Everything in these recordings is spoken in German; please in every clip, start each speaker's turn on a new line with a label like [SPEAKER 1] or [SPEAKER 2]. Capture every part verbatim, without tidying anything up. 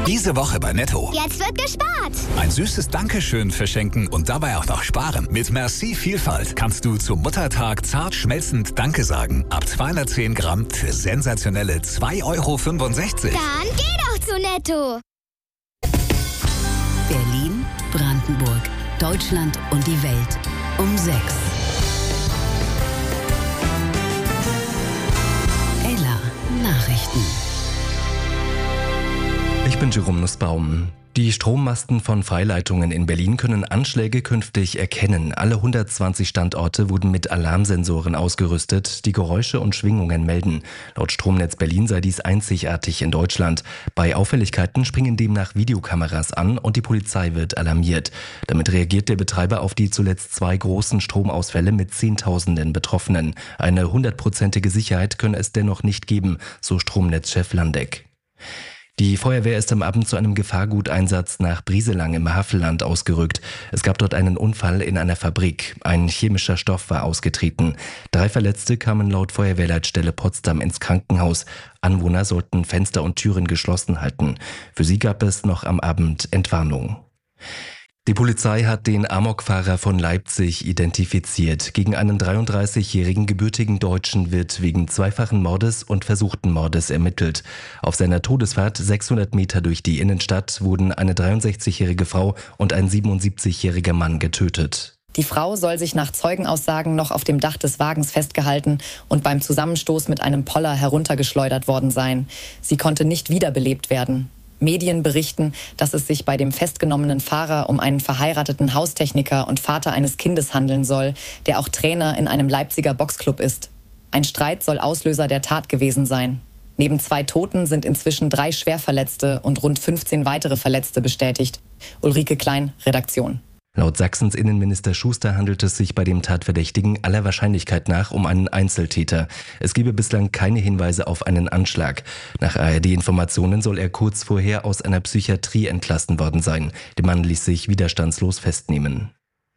[SPEAKER 1] Diese Woche bei Netto.
[SPEAKER 2] Jetzt wird gespart.
[SPEAKER 1] Ein süßes Dankeschön verschenken und dabei auch noch sparen. Mit Merci Vielfalt kannst du zum Muttertag zart schmelzend Danke sagen. Ab zweihundertzehn Gramm für sensationelle zwei Euro fünfundsechzig.
[SPEAKER 2] Dann geh doch zu Netto.
[SPEAKER 3] Berlin, Brandenburg, Deutschland und die Welt um sechs. Ella Nachrichten.
[SPEAKER 4] Ich bin Jerome Nussbaum. Die Strommasten von Freileitungen in Berlin können Anschläge künftig erkennen. Alle hundertzwanzig Standorte wurden mit Alarmsensoren ausgerüstet, die Geräusche und Schwingungen melden. Laut Stromnetz Berlin sei dies einzigartig in Deutschland. Bei Auffälligkeiten springen demnach Videokameras an und die Polizei wird alarmiert. Damit reagiert der Betreiber auf die zuletzt zwei großen Stromausfälle mit Zehntausenden Betroffenen. Eine hundertprozentige Sicherheit könne es dennoch nicht geben, so Stromnetzchef Landeck. Die Feuerwehr ist am Abend zu einem Gefahrguteinsatz nach Brieselang im Havelland ausgerückt. Es gab dort einen Unfall in einer Fabrik. Ein chemischer Stoff war ausgetreten. Drei Verletzte kamen laut Feuerwehrleitstelle Potsdam ins Krankenhaus. Anwohner sollten Fenster und Türen geschlossen halten. Für sie gab es noch am Abend Entwarnung. Die Polizei hat den Amokfahrer von Leipzig identifiziert. Gegen einen dreiunddreißigjährigen gebürtigen Deutschen wird wegen zweifachen Mordes und versuchten Mordes ermittelt. Auf seiner Todesfahrt sechshundert Meter durch die Innenstadt wurden eine dreiundsechzigjährige Frau und ein siebenundsiebzigjähriger Mann getötet.
[SPEAKER 5] Die Frau soll sich nach Zeugenaussagen noch auf dem Dach des Wagens festgehalten und beim Zusammenstoß mit einem Poller heruntergeschleudert worden sein. Sie konnte nicht wiederbelebt werden. Medien berichten, dass es sich bei dem festgenommenen Fahrer um einen verheirateten Haustechniker und Vater eines Kindes handeln soll, der auch Trainer in einem Leipziger Boxclub ist. Ein Streit soll Auslöser der Tat gewesen sein. Neben zwei Toten sind inzwischen drei Schwerverletzte und rund fünfzehn weitere Verletzte bestätigt. Ulrike Klein, Redaktion.
[SPEAKER 4] Laut Sachsens Innenminister Schuster handelt es sich bei dem Tatverdächtigen aller Wahrscheinlichkeit nach um einen Einzeltäter. Es gebe bislang keine Hinweise auf einen Anschlag. Nach A R D-Informationen soll er kurz vorher aus einer Psychiatrie entlassen worden sein. Der Mann ließ sich widerstandslos festnehmen.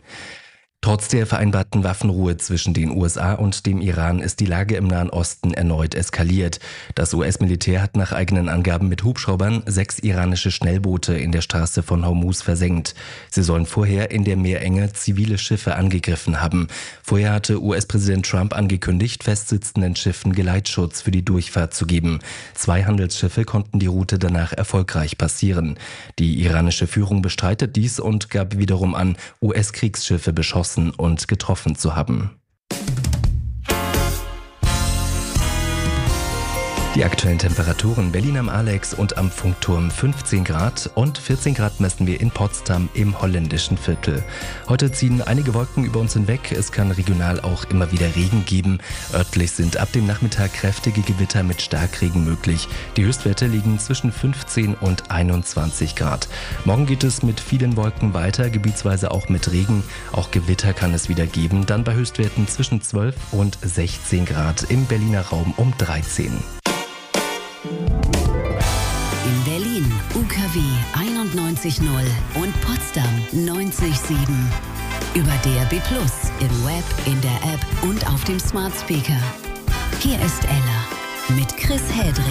[SPEAKER 4] Trotz der vereinbarten Waffenruhe zwischen den U S A und dem Iran ist die Lage im Nahen Osten erneut eskaliert. Das U S-Militär hat nach eigenen Angaben mit Hubschraubern sechs iranische Schnellboote in der Straße von Hormuz versenkt. Sie sollen vorher in der Meerenge zivile Schiffe angegriffen haben. Vorher hatte U S-Präsident Trump angekündigt, festsitzenden Schiffen Geleitschutz für die Durchfahrt zu geben. Zwei Handelsschiffe konnten die Route danach erfolgreich passieren. Die iranische Führung bestreitet dies und gab wiederum an, U S-Kriegsschiffe beschossen und getroffen zu haben. Die aktuellen Temperaturen: Berlin am Alex und am Funkturm fünfzehn Grad und vierzehn Grad messen wir in Potsdam im holländischen Viertel. Heute ziehen einige Wolken über uns hinweg. Es kann regional auch immer wieder Regen geben. Örtlich sind ab dem Nachmittag kräftige Gewitter mit Starkregen möglich. Die Höchstwerte liegen zwischen fünfzehn und einundzwanzig Grad. Morgen geht es mit vielen Wolken weiter, gebietsweise auch mit Regen. Auch Gewitter kann es wieder geben, dann bei Höchstwerten zwischen zwölf und sechzehn Grad, im Berliner Raum um dreizehn.
[SPEAKER 3] In Berlin U K W einundneunzig Komma null und Potsdam neunzig Komma sieben. Über D A B plus, im Web, in der App und auf dem Smart Speaker. Hier ist Ella mit Chris Hedrick.